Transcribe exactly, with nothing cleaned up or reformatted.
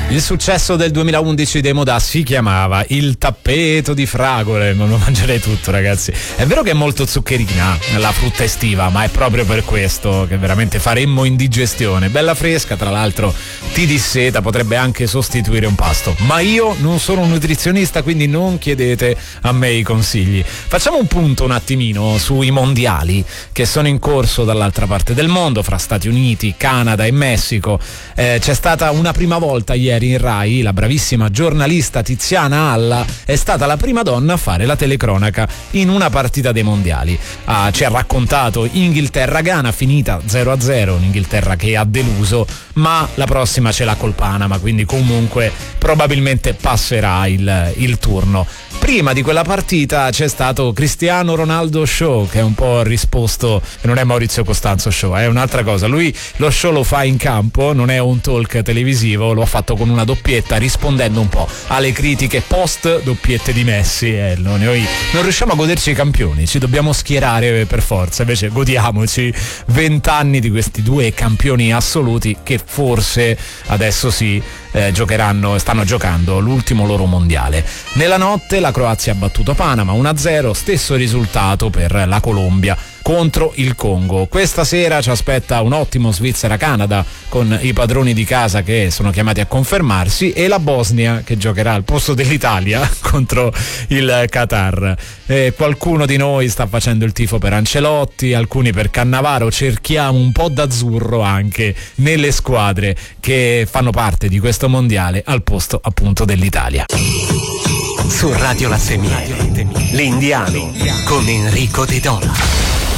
Il successo del duemilaundici dei Modà si chiamava Il tappeto di fragole, non lo mangerei tutto, ragazzi. È vero che è molto zuccherina la frutta estiva, ma è proprio per questo che veramente faremmo indigestione. Bella fresca, tra l'altro ti disseta, potrebbe anche sostituire un pasto. Ma io non sono un nutrizionista, quindi non chiedete a me i consigli. Facciamo un punto un attimino sui mondiali che sono in corso dall'altra parte del mondo, fra Stati Uniti, Canada e Messico. Eh, c'è stata una prima volta ieri in Rai, la bravissima giornalista Tiziana Alla è stata la prima donna a fare la telecronaca in una partita dei mondiali. Ah, ci ha raccontato Inghilterra-Ghana finita zero a zero, un'Inghilterra che ha deluso, ma la prossima ce l'ha col Panama, quindi comunque probabilmente passerà il, il turno. Prima di quella partita c'è stato Cristiano Ronaldo Show, che è un po' risposto, non è Maurizio Costanzo Show, è un'altra cosa. Lui lo show lo fa in campo, non è un talk televisivo, lo ha fatto con una doppietta rispondendo un po' alle critiche post doppiette di Messi. Eh, noi non riusciamo a goderci i campioni, ci dobbiamo schierare per forza, invece godiamoci vent'anni di questi due campioni assoluti che forse adesso sì eh, giocheranno, stanno giocando l'ultimo loro mondiale. Nella notte la Croazia ha battuto Panama uno a zero, stesso risultato per la Colombia contro il Congo. Questa sera ci aspetta un ottimo Svizzera-Canada con i padroni di casa che sono chiamati a confermarsi, e la Bosnia che giocherà al posto dell'Italia contro il Qatar. Eh, qualcuno di noi sta facendo il tifo per Ancelotti, alcuni per Cannavaro. Cerchiamo un po' d'azzurro anche nelle squadre che fanno parte di questo mondiale al posto appunto dell'Italia. Su Radio Latte Miele, l'Indiano con Enrico De Dona.